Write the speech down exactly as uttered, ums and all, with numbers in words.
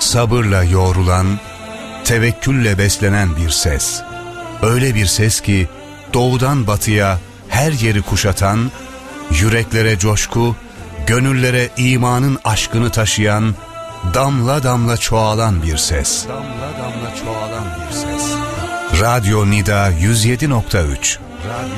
sabırla yoğrulan, tevekkülle beslenen bir ses. Öyle bir ses ki doğudan batıya her yeri kuşatan, yüreklere coşku, gönüllere imanın aşkını taşıyan, damla damla çoğalan bir ses. Damla damla çoğalan bir ses. Radyo Nida yüz yedi nokta üç.